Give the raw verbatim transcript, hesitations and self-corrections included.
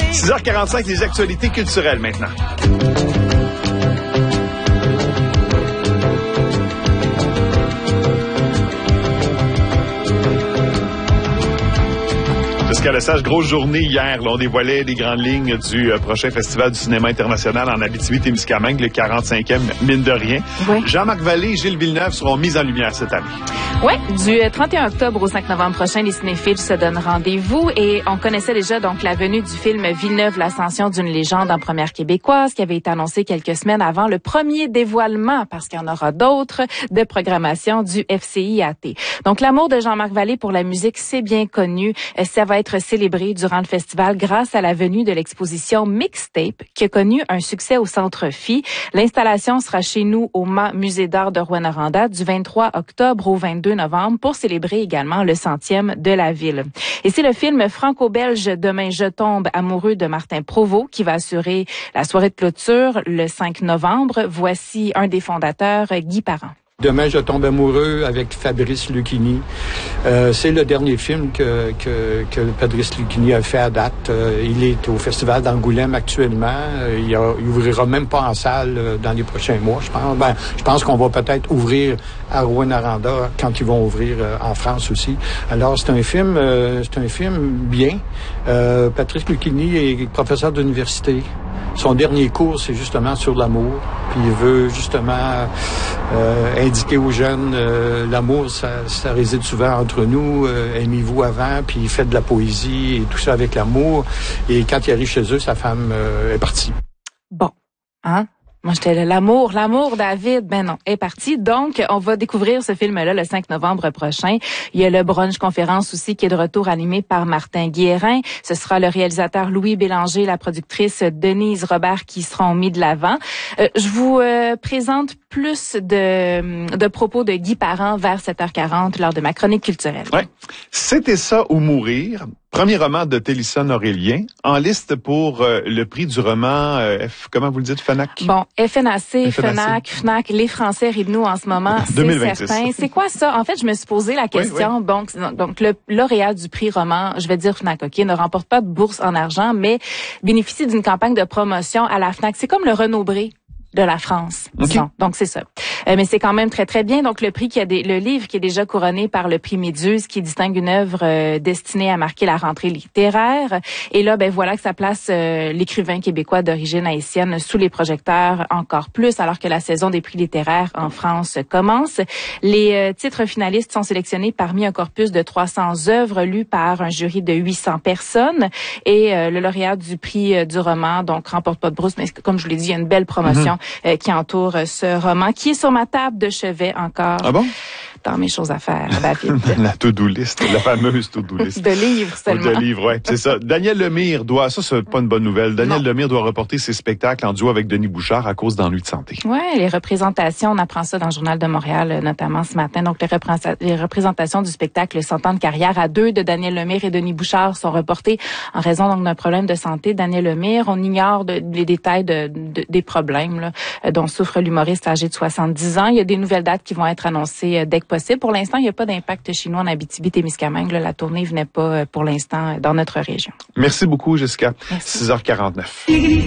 six heures quarante-cinq, les actualités culturelles maintenant. Jessica Lesage, grosse journée hier. Là, on dévoilait les grandes lignes du euh, prochain Festival du cinéma international en Abitibi-Témiscamingue, le quarante-cinquième, mine de rien. Oui. Jean-Marc Vallée et Gilles Villeneuve seront mis en lumière cette année. Oui, du trente et un octobre au cinq novembre prochain, les cinéphiles se donnent rendez-vous et on connaissait déjà donc la venue du film Villeneuve, l'ascension d'une légende en première québécoise qui avait été annoncé quelques semaines avant le premier dévoilement, parce qu'il y en aura d'autres, de programmation du F C I A T. Donc l'amour de Jean-Marc Vallée pour la musique, c'est bien connu. Ça va être célébré durant le festival grâce à la venue de l'exposition Mixtape qui a connu un succès au Centre Phi. L'installation sera chez nous au M A Musée d'art de Rouyn-Noranda du vingt-trois octobre au vingt-deux novembre pour célébrer également le centième de la ville. Et c'est le film franco-belge Demain je tombe amoureux de Martin Provost qui va assurer la soirée de clôture le cinq novembre. Voici un des fondateurs, Guy Parent. Demain, je tombe amoureux avec Fabrice Lucchini. Euh, c'est le dernier film que, que, que Fabrice Lucchini a fait à date. Euh, il est au Festival d'Angoulême actuellement. Euh, il, a, il ouvrira même pas en salle euh, dans les prochains mois, je pense. Ben, je pense qu'on va peut-être ouvrir à Rouyn-Noranda quand ils vont ouvrir euh, en France aussi. Alors, c'est un film, euh, c'est un film bien. Euh, Patrice Lucchini est professeur d'université. Son dernier cours, c'est justement sur l'amour. Puis il veut justement euh, indiquer aux jeunes, euh, l'amour, ça, ça réside souvent entre nous. Euh, aimez-vous avant, puis il fait de la poésie et tout ça avec l'amour. Et quand il arrive chez eux, sa femme euh, est partie. Bon, hein? Moi, j'étais là, l'amour, l'amour, David. Ben non, est parti. Donc, on va découvrir ce film-là le cinq novembre prochain. Il y a le brunch conférence aussi qui est de retour animé par Martin Guérin. Ce sera le réalisateur Louis Bélanger, la productrice Denise Robert qui seront mis de l'avant. Euh, je vous euh, présente plus de, de propos de Guy Parent vers sept heures quarante lors de ma chronique culturelle. Ouais. C'était ça ou mourir. Premier roman de Télison Aurélien, en liste pour euh, le prix du roman, euh, F, comment vous le dites, FNAC? Bon, F N A C, FNAC, FNAC, les Français rient de nous en ce moment, c'est certain. C'est quoi ça? En fait, je me suis posé la question. Oui, oui. Donc, donc, le lauréat du prix roman, je vais dire FNAC, OK, ne remporte pas de bourse en argent, mais bénéficie d'une campagne de promotion à la FNAC. C'est comme le Renaud-Bré de la France, disons. Okay. Donc, c'est ça. Euh, mais c'est quand même très, très bien. Donc, le prix qui a des, le livre qui est déjà couronné par le prix Méduse, qui distingue une œuvre euh, destinée à marquer la rentrée littéraire. Et là, ben voilà que ça place euh, l'écrivain québécois d'origine haïtienne sous les projecteurs encore plus, alors que la saison des prix littéraires en France commence. Les euh, titres finalistes sont sélectionnés parmi un corpus de trois cents œuvres lues par un jury de huit cents personnes. Et euh, le lauréat du prix euh, du roman, donc, remporte pas de bourse, mais comme je vous l'ai dit, il y a une belle promotion mm-hmm. Euh, qui entoure euh, ce roman, qui est sur ma table de chevet encore. Ah bon? Dans mes choses à faire, David. La to-do list, la fameuse to-do list. De livres seulement. De livres, ouais, c'est ça. Daniel Lemire doit, ça c'est pas une bonne nouvelle, Daniel non. Lemire doit reporter ses spectacles en duo avec Denis Bouchard à cause d'ennuis de santé. Ouais, les représentations, on apprend ça dans le Journal de Montréal, notamment ce matin. Donc, les, représent- les représentations du spectacle Cent ans de carrière à deux de Daniel Lemire et Denis Bouchard sont reportées en raison donc d'un problème de santé. Daniel Lemire, on ignore de, les détails de, de, des problèmes là, dont souffre l'humoriste âgé de soixante-dix ans. Il y a des nouvelles dates qui vont être annoncées dès que possible. Pour l'instant, il n'y a pas d'impact chez nous en Abitibi-Témiscamingue. La tournée venait pas pour l'instant dans notre région. Merci beaucoup, Jessica. Merci. six heures quarante-neuf.